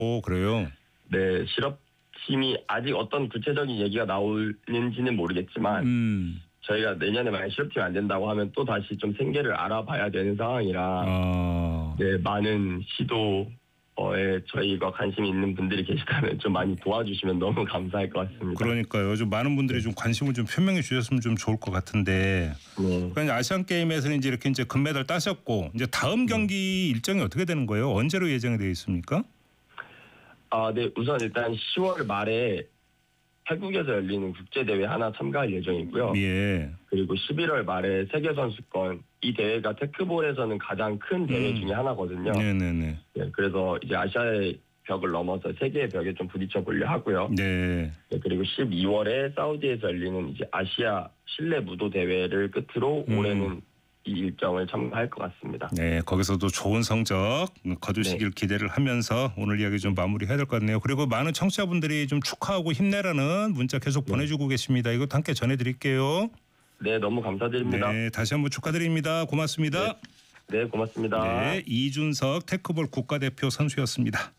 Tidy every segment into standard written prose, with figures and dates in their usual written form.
오, 그래요? 네, 실업팀이 아직 어떤 구체적인 얘기가 나올는지는 모르겠지만 저희가 내년에 만약 실업팀이 안 된다고 하면 또 다시 좀 생계를 알아봐야 되는 상황이라 네, 많은 시도에 저희가 관심 있는 분들이 계시다면 좀 많이 도와주시면 너무 감사할 것 같습니다. 그러니까요. 좀 많은 분들이 좀 관심을 좀 표명해 주셨으면 좀 좋을 것 같은데. 그러니까 아시안 게임에서는 이제 이렇게 이제 금메달 따셨고 이제 다음 경기 일정이 어떻게 되는 거예요? 언제로 예정이 되어 있습니까? 네, 우선 일단 10월 말에 태국에서 열리는 국제대회 하나 참가할 예정이고요. 예. 그리고 11월 말에 세계선수권, 이 대회가 테크볼에서는 가장 큰 대회 중에 하나거든요. 네네네. 네, 그래서 이제 아시아의 벽을 넘어서 세계의 벽에 좀 부딪혀 보려 하고요. 네. 네, 그리고 12월에 사우디에서 열리는 이제 아시아 실내 무도 대회를 끝으로 올해는 이 일정을 참가할 것 같습니다. 네, 거기서도 좋은 성적 거두시길 기대를 하면서 오늘 이야기 좀 마무리해야 될 것 같네요. 그리고 많은 청취자분들이 좀 축하하고 힘내라는 문자 계속 보내주고 계십니다. 이것도 함께 전해드릴게요. 네, 너무 감사드립니다. 네, 다시 한번 축하드립니다. 고맙습니다. 네, 고맙습니다. 네, 이준석 테크볼 국가대표 선수였습니다.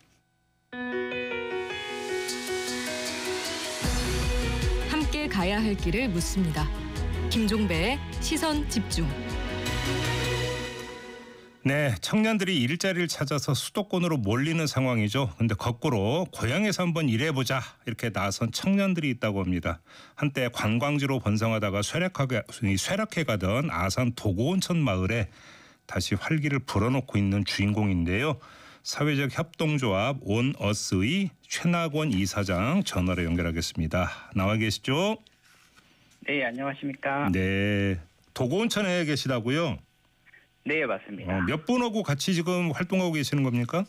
함께 가야 할 길을 묻습니다. 김종배의 시선 집중. 네, 청년들이 일자리를 찾아서 수도권으로 몰리는 상황이죠. 근데 거꾸로 고향에서 한번 일해보자 이렇게 나선 청년들이 있다고 합니다. 한때 관광지로 번성하다가 쇠락해가던 아산 도고온천 마을에 다시 활기를 불어넣고 있는 주인공인데요. 사회적 협동조합 온어스의 최낙원 이사장 전화로 연결하겠습니다. 나와 계시죠? 네, 안녕하십니까. 네, 도고온천에 계시다고요? 네, 맞습니다. 몇 분하고 같이 지금 활동하고 계시는 겁니까?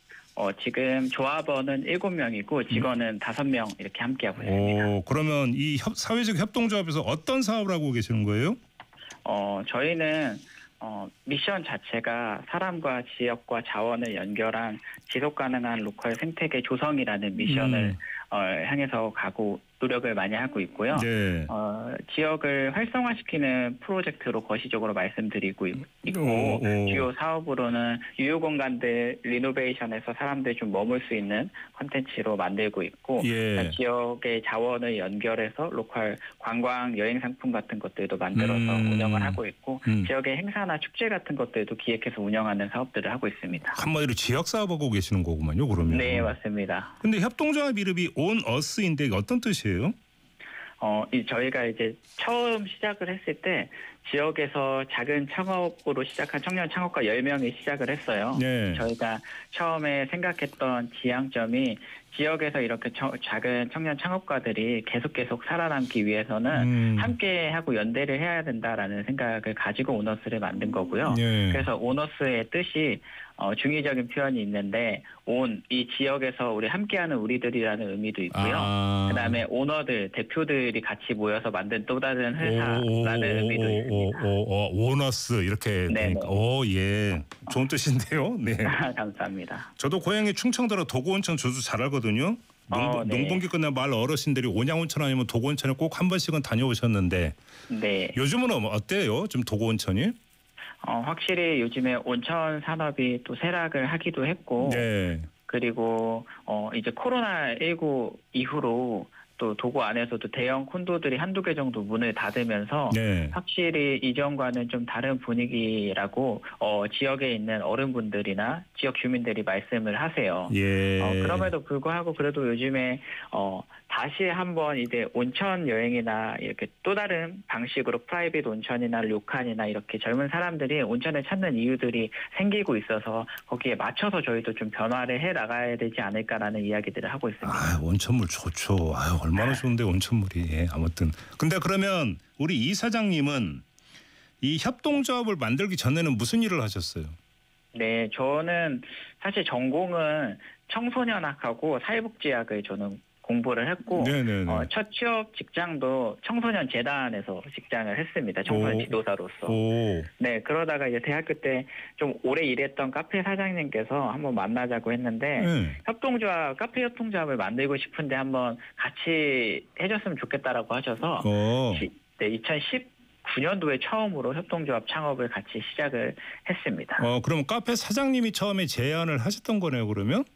지금 조합원은 7명이고 직원은 5명 이렇게 함께하고 있습니다. 그러면 이 사회적 협동조합에서 어떤 사업을 하고 계시는 거예요? 저희는 미션 자체가 사람과 지역과 자원을 연결한 지속가능한 로컬 생태계 조성이라는 미션을 향해서 가고 노력을 많이 하고 있고요. 네. 지역을 활성화시키는 프로젝트로 거시적으로 말씀드리고 있고 주요 사업으로는 유휴공간들 리노베이션에서 사람들이 좀 머물 수 있는 콘텐츠로 만들고 있고 지역의 자원을 연결해서 로컬 관광 여행 상품 같은 것들도 만들어서 운영을 하고 있고 지역의 행사나 축제 같은 것들도 기획해서 운영하는 사업들을 하고 있습니다. 한마디로 지역 사업하고 계시는 거구만요. 그러면. 네, 맞습니다. 근데 협동조합 이름이 온어스인데 어떤 뜻이에요? 저희가 이제 처음 시작을 했을 때 지역에서 작은 창업으로 시작한 청년 창업가 10명이 시작을 했어요. 네. 저희가 처음에 생각했던 지향점이 지역에서 이렇게 작은 청년 창업가들이 계속 살아남기 위해서는 함께하고 연대를 해야 된다라는 생각을 가지고 오너스를 만든 거고요. 그래서 오너스의 뜻이 중의적인 표현이 있는데 이 지역에서 우리 함께하는 우리들이라는 의미도 있고요. 그다음에 오너들, 대표들이 같이 모여서 만든 또 다른 회사라는 의미도 있습니다. 오너스 이렇게 되니까 예. 좋은 뜻인데요. 네. 감사합니다. 저도 고향이 충청도라 도고온천 저도 잘 알거든요. 농번기 끝나 마을 어르신들이 온양온천 아니면 도고온천에 꼭 한 번씩은 다녀오셨는데 요즘은 어때요? 좀 도고온천이? 확실히 요즘에 온천 산업이 또 쇠락을 하기도 했고 그리고 이제 코로나19 이후로 또 도고 안에서도 대형 콘도들이 한두 개 정도 문을 닫으면서 확실히 이전과는 좀 다른 분위기라고 지역에 있는 어른분들이나 지역 주민들이 말씀을 하세요. 그럼에도 불구하고 그래도 요즘에 다시 한번 이제 온천 여행이나 이렇게 또 다른 방식으로 프라이빗 온천이나 료칸이나 이렇게 젊은 사람들이 온천을 찾는 이유들이 생기고 있어서 거기에 맞춰서 저희도 좀 변화를 해 나가야 되지 않을까라는 이야기들을 하고 있습니다. 온천물 좋죠. 얼마나 좋은데 온천물이. 아무튼 근데 그러면 우리 이 사장님은 이 협동조합을 만들기 전에는 무슨 일을 하셨어요? 네, 저는 사실 전공은 청소년학하고 사회복지학을 저는 공부를 했고 첫 취업 직장도 청소년 재단에서 직장을 했습니다. 청소년 지도사로서. 네, 그러다가 이제 대학교 때 좀 오래 일했던 카페 사장님께서 한번 만나자고 했는데 카페 협동조합을 만들고 싶은데 한번 같이 해줬으면 좋겠다라고 하셔서 2019년도에 처음으로 협동조합 창업을 같이 시작을 했습니다. 그럼 카페 사장님이 처음에 제안을 하셨던 거네요, 그러면?